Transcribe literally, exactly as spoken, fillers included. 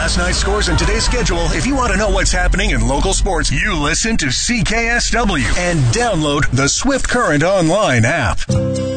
last night's scores and today's schedule, if you want to know what's happening in local sports, you listen to C K S W and download the Swift Current online app.